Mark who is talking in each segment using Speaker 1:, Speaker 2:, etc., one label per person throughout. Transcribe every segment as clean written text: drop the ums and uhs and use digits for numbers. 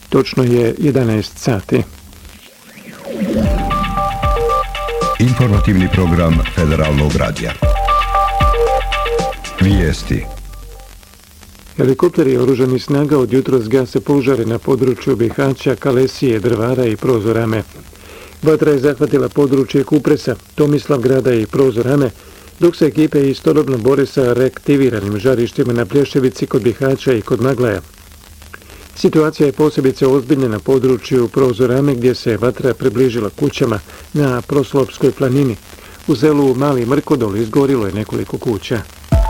Speaker 1: Točno je 11 sati.
Speaker 2: Informativni program Federalnog radija. Vijesti.
Speaker 1: Helikopteri oružanih snaga od jutros gase požare na području Bihaća, Kalesije, Drvara i Prozorame. Vatra je zahvatila područje Kupresa, Tomislavgrada i Prozorame, dok se ekipe istodobno bore sa reaktiviranim žarištima na Plješevici kod Bihaća i kod Maglaja. Situacija je posebice ozbiljna na području Prozorame gdje se vatra približila kućama na Proslopskoj planini. U selu Mali Mrkodol izgorilo je nekoliko kuća.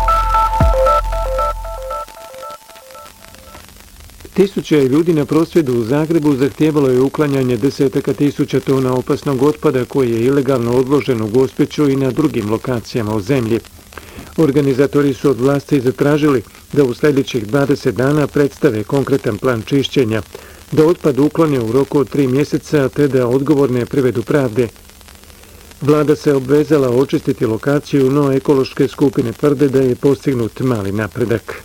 Speaker 1: Tisuće ljudi na prosvjedu u Zagrebu zahtijevalo je uklanjanje desetaka tisuća tona opasnog otpada koji je ilegalno odložen u Gospiću i na drugim lokacijama u zemlji. Organizatori su od vlasti zatražili da u sljedećih 20 dana predstave konkretan plan čišćenja, da otpad uklone u roku od 3 mjeseca te da odgovorne privedu pravde. Vlada se obvezala očistiti lokaciju, no ekološke skupine tvrde da je postignut mali napredak.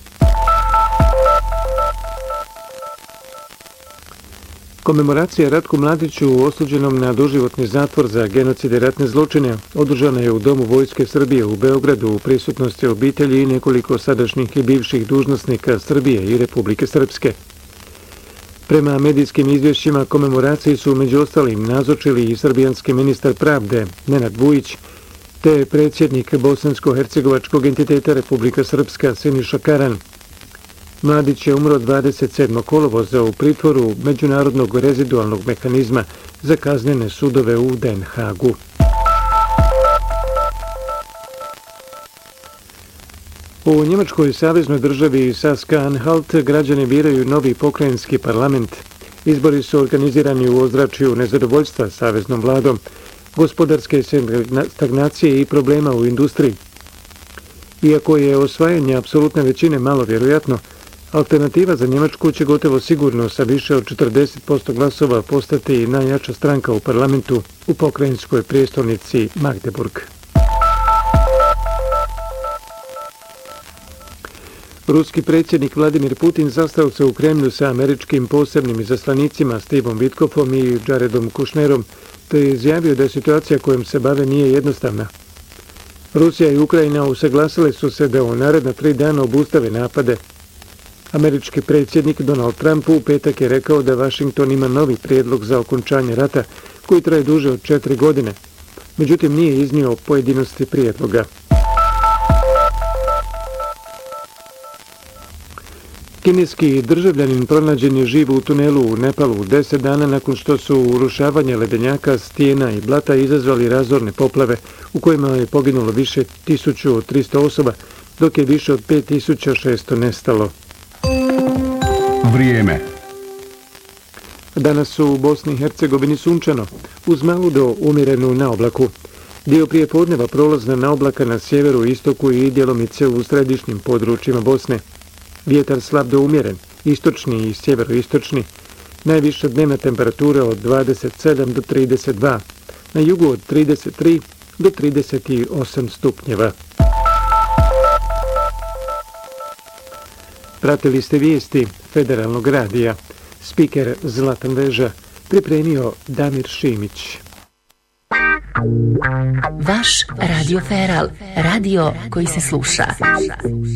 Speaker 1: Komemoracija Ratku Mladiću, osuđenom na doživotni zatvor za genocid i ratne zločine, održana je u Domu Vojske Srbije u Beogradu u prisutnosti obitelji i nekoliko sadašnjih i bivših dužnosnika Srbije i Republike Srpske. Prema medijskim izvješćima komemoraciji su među ostalim nazočili i srbijanski ministar pravde Nenad Vujić, te predsjednik bosansko-hercegovačkog entiteta Republika Srpska Siniša Karan. Mladić je umro 27. kolovoza u pritvoru Međunarodnog rezidualnog mehanizma za kaznene sudove u Den Haagu. U Njemačkoj saveznoj državi Saska-Anhalt građani biraju novi pokrajinski parlament. Izbori su organizirani u ozračju nezadovoljstva saveznom vladom, gospodarske stagnacije i problema u industriji. Iako je osvajanje apsolutne većine malo vjerojatno, alternativa za Njemačku će gotovo sigurno sa više od 40% glasova postati najjača stranka u parlamentu u pokrajinskoj prijestolnici Magdeburg. Ruski predsjednik Vladimir Putin sastao se u Kremlju sa američkim posebnim izaslanicima Stevom Witkoffom i Jaredom Kushnerom, te je izjavio da situacija kojom se bave nije jednostavna. Rusija i Ukrajina usaglasile su se da u naredna 3 dana obustave napade. Američki predsjednik Donald Trump u petak je rekao da Washington ima novi prijedlog za okončanje rata koji traje duže od 4 godine. Međutim, nije iznio pojedinosti prijedloga. Kineski državljanin pronađen je živ u tunelu u Nepalu 10 dana nakon što su urušavanje ledenjaka, stijena i blata izazvali razorne poplave u kojima je poginulo više 1300 osoba, dok je više od 5600 nestalo.
Speaker 2: Vrijeme.
Speaker 1: Danas su u Bosni i Hercegovini sunčano, uz malu do umjerenu naoblaku. Dio prijepodneva prolazna naoblaka na sjeveru, istoku i djelomice u središnjim područjima Bosne. Vjetar slab do umjeren, istočni i sjeveroistočni. Najviša dnevna temperatura od 27 do 32, na jugu od 33 do 38 stupnjeva. Pratili ste vijesti Federalnog radija. Spiker Zlatan Veža, pripremio Damir Šimić.
Speaker 3: Vaš Radio Feral, radio koji se sluša.